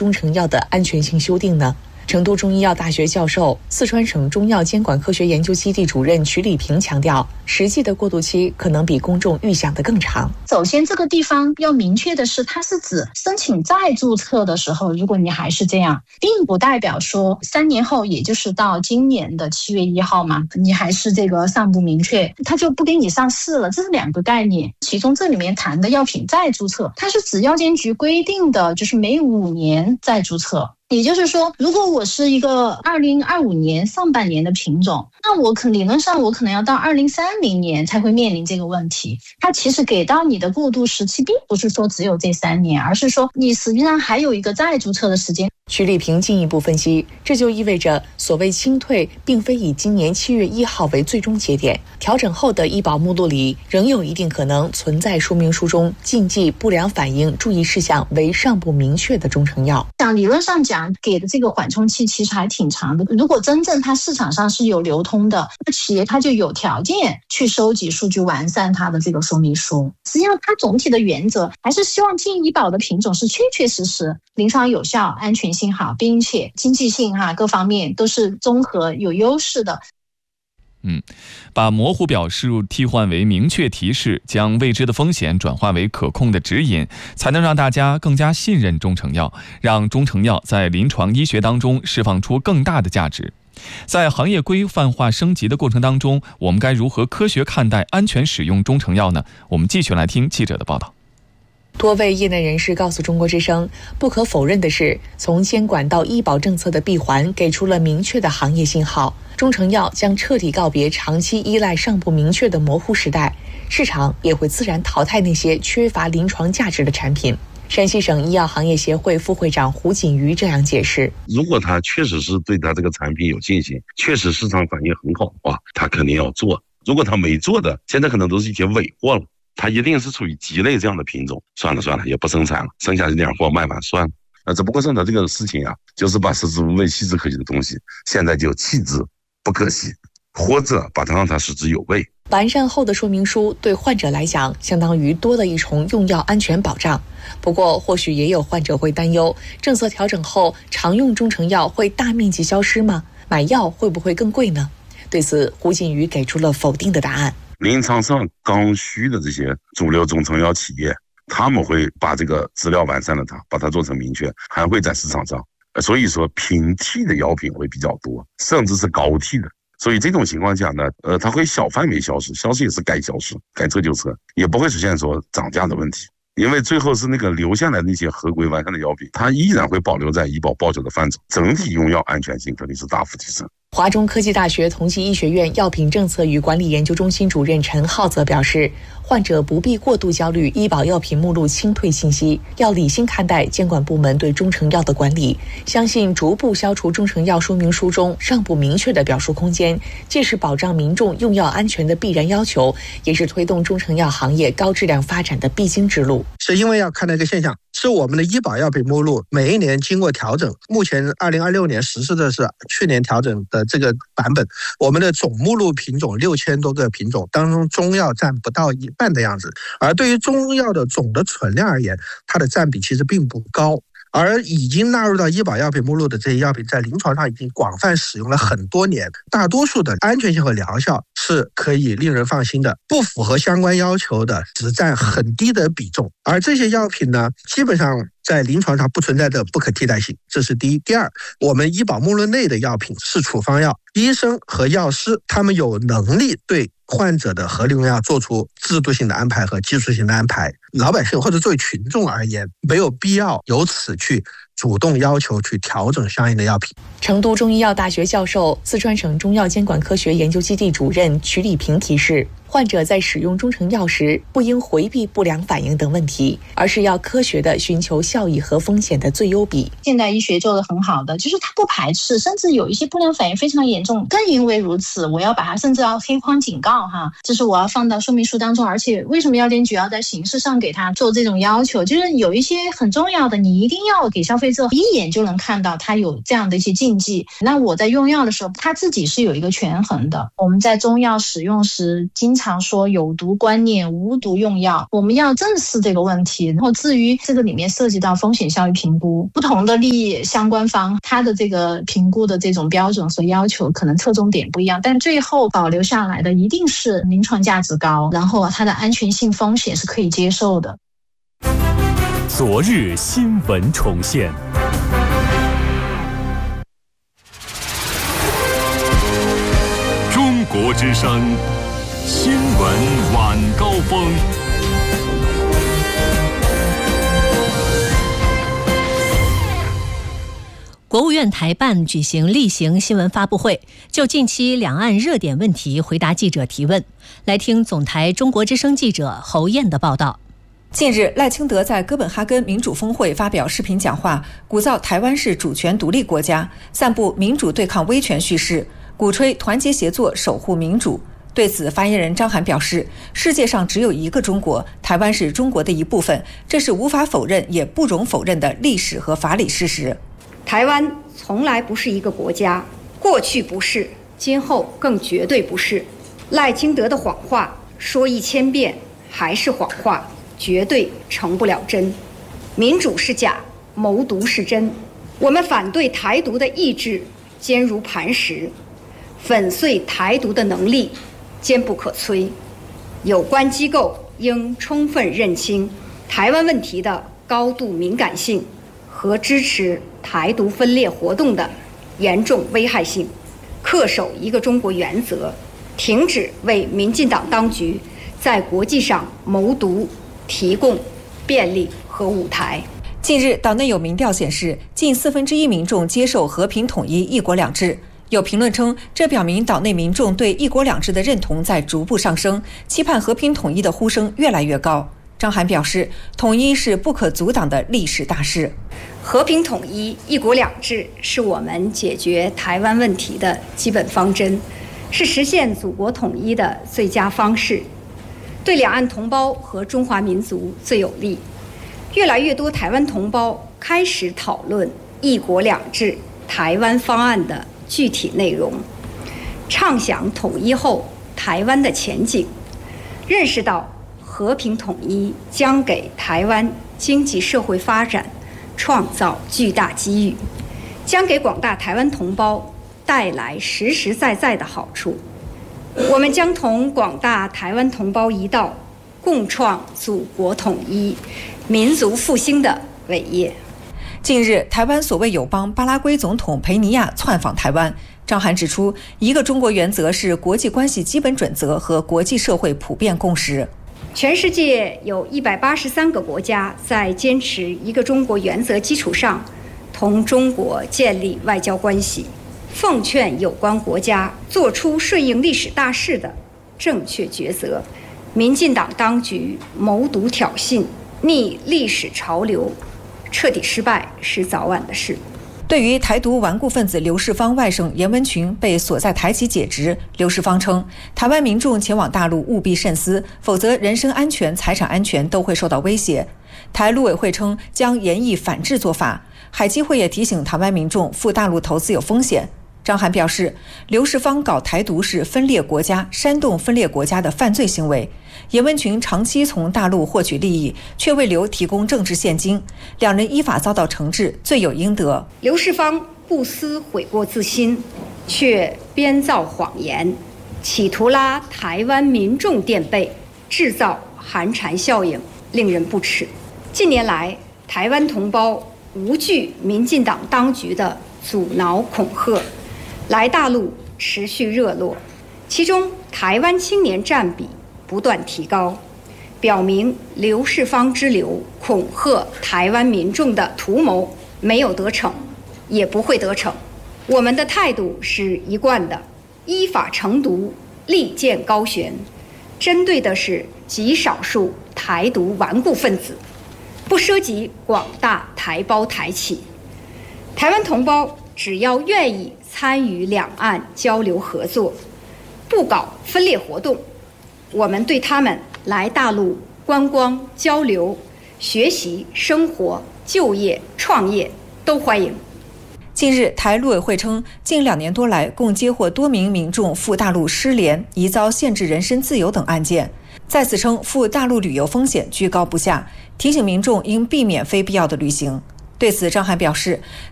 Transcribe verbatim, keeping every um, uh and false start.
中成药的安全性修订呢？成都中医药大学教授、四川省中药监管科学研究基地主任曲礼平强调，实际的过渡期可能比公众预想的更长。 首先，这个地方要明确的是，它是指申请再注册的时候，如果你还是这样，并不代表说三年后，也就是到今年的七月一号嘛，你还是这个尚不明确，它就不给你上市了，这是两个概念。其中这里面谈的药品再注册，它是指药监局规定的，就是每五年再注册。也就是说，如果我是一个二零二五年上半年的品种，那我可理论上我可能要到二零三零年才会面临这个问题。它其实给到你的过渡时期，并不是说只有这三年，而是说你实际上还有一个再注册的时间。 曲礼平进一步分析，这就意味着所谓清退并非以今年七月一号为最终节点，调整后的医保目录里仍有一定可能存在说明书中禁忌、不良反应、注意事项为尚不明确的中成药。 像理论上讲，给的这个缓冲期其实还挺长的。如果真正它市场上是有流通的，企业它就有条件去收集数据，完善它的这个说明书。实际上，它总体的原则还是希望进医保的品种是确确实实临床有效、安全性好，并且经济性哈各方面都是综合有优势的。 嗯，把模糊表示替换为明确提示，将未知的风险转化为可控的指引，才能让大家更加信任中成药，让中成药在临床医学当中释放出更大的价值。在行业规范化升级的过程当中，我们该如何科学看待安全使用中成药呢？我们继续来听记者的报道。 多位业内人士告诉中国之声，不可否认的是，从监管到医保政策的闭环给出了明确的行业信号，中成药将彻底告别长期依赖尚不明确的模糊时代，市场也会自然淘汰那些缺乏临床价值的产品。山西省医药行业协会副会长胡锦瑜这样解释： 如果他确实是对他这个产品有信心，确实市场反应很好的话，他肯定要做。如果他没做的，现在可能都是一些尾货了，它一定是处于鸡肋这样的品种，算了算了，也不生产了，剩下这点货卖完算了。呃，只不过是呢这个事情啊，就是把食之无味弃之可惜的东西，现在就弃之不可惜，或者把它让它食之有味。 完善后的说明书对患者来讲，相当于多了一重用药安全保障。不过，或许也有患者会担忧，政策调整后，常用中成药会大面积消失吗？买药会不会更贵呢？对此，胡锦瑜给出了否定的答案。 临床上刚需的这些主流中成药企业，他们会把这个资料完善了它，把它做成明确，还会在市场上。所以说平替的药品会比较多，甚至是高替的。所以这种情况下呢，呃，它会小范围消失，消失也是该消失，该撤就撤，也不会出现说涨价的问题。因为最后是那个留下来的那些合规完善的药品，它依然会保留在医保报销的范畴，整体用药安全性肯定是大幅提升。 华中科技大学同济医学院药品政策与管理研究中心主任陈浩则表示，患者不必过度焦虑医保药品目录清退信息，要理性看待监管部门对中成药的管理，相信逐步消除中成药说明书中尚不明确的表述空间，既是保障民众用药安全的必然要求，也是推动中成药行业高质量发展的必经之路。 是因为要看到一个现象，是我们的医保药品目录每一年经过调整，目前二零二六年实施的是去年调整的这个版本，我们的总目录品种六千多个品种当中，中药占不到一半的样子，而对于中药的总的存量而言，它的占比其实并不高。而已经纳入到医保药品目录的这些药品，在临床上已经广泛使用了很多年，大多数的安全性和疗效是可以令人放心的，不符合相关要求的只占很低的比重。而这些药品呢，基本上在临床上不存在的不可替代性，这是第一。第二，我们医保目录内的药品是处方药，医生和药师他们有能力对患者的合理用药做出制度性的安排和技术性的安排，老百姓或者作为群众而言，没有必要由此去主动要求去调整相应的药品。 成都中医药大学教授、四川省中药监管科学研究基地主任曲礼平提示，患者在使用中成药时，不应回避不良反应等问题，而是要科学地寻求效益和风险的最优比。 现代医学做得很好的，就是它不排斥，甚至有一些不良反应非常严重，更因为如此，我要把它甚至要黑框警告哈，这是我要放到说明书当中。而且为什么药监局要在形式上给他做这种要求，就是有一些很重要的，你一定要给消费者一眼就能看到他有这样的一些禁忌。那我在用药的时候，他自己是有一个权衡的。我们在中药使用时经常说有毒观念，无毒用药，我们要正视这个问题。然后至于这个里面涉及到风险效益评估，不同的利益相关方他的这个评估的这种标准和要求可能侧重点不一样，但最后保留下来的一定是临床价值高，然后它的安全性风险是可以接受的。 昨日新闻重现，中国之声新闻晚高峰。 国务院台办举行例行新闻发布会，就近期两岸热点问题回答记者提问。来听总台中国之声记者侯燕的报道。 近日，赖清德在哥本哈根民主峰会发表视频讲话，鼓噪台湾是主权独立国家，散布民主对抗威权叙事，鼓吹团结协作守护民主。对此，发言人张涵表示，世界上只有一个中国，台湾是中国的一部分，这是无法否认也不容否认的历史和法理事实。 台湾从来不是一个国家，过去不是，今后更绝对不是。赖清德的谎话说一千遍还是谎话，绝对成不了真。民主是假，谋独是真。我们反对台独的意志坚如磐石，粉碎台独的能力坚不可摧。有关机构应充分认清台湾问题的高度敏感性和支持台独分裂活动的严重危害性，恪守一个中国原则，停止为民进党当局在国际上谋独提供便利和舞台。 近日，岛内有民调显示，近四分之一民众接受和平统一、一国两制。有评论称，这表明岛内民众对一国两制的认同在逐步上升，期盼和平统一的呼声越来越高。张涵表示，统一是不可阻挡的历史大势。 和平统一、一国两制是我们解决台湾问题的基本方针，是实现祖国统一的最佳方式，对两岸同胞和中华民族最有利。越来越多台湾同胞开始讨论一国两制台湾方案的具体内容，畅想统一后台湾的前景，认识到和平统一将给台湾经济社会发展创造巨大机遇，将给广大台湾同胞带来实实在在的好处。我们将同广大台湾同胞一道，共创祖国统一、民族复兴的伟业。 近日，台湾所谓友邦巴拉圭总统佩尼亚窜访台湾。张涵指出，一个中国原则是国际关系基本准则和国际社会普遍共识。 全世界有一百八十三个国家在坚持一个中国原则基础上，同中国建立外交关系。奉劝有关国家做出顺应历史大势的正确抉择。民进党当局谋独挑衅，逆历史潮流，彻底失败是早晚的事。 对于台独顽固分子刘世芳外甥严文群被锁在台籍解职，刘世芳称，台湾民众前往大陆务必慎思，否则人身安全、财产安全都会受到威胁。台陆委会称将严厉反制做法，海基会也提醒台湾民众赴大陆投资有风险。张涵表示，刘世芳搞台独是分裂国家、煽动分裂国家的犯罪行为。严文群长期从大陆获取利益，却为刘提供政治现金，两人依法遭到惩治，罪有应得。 刘世芳不思悔过自新，却编造谎言，企图拉台湾民众垫背，制造寒蝉效应，令人不齿。近年来，台湾同胞无惧民进党当局的阻挠恐吓，来大陆持续热络，其中台湾青年占比不断提高，表明刘世芳之流恐吓台湾民众的图谋没有得逞，也不会得逞。我们的态度是一贯的，依法惩毒，利剑高悬，针对的是极少数台独顽固分子，不涉及广大台胞台企。台湾同胞只要愿意参与两岸交流合作，不搞分裂活动，我们对他们来大陆观光、交流、学习、生活、就业、创业都欢迎。 近日，台陆委会称，近两年多来，共接获多名民众赴大陆失联、疑遭限制人身自由等案件。再次称，赴大陆旅游风险居高不下，提醒民众应避免非必要的旅行。对此，张翰表示，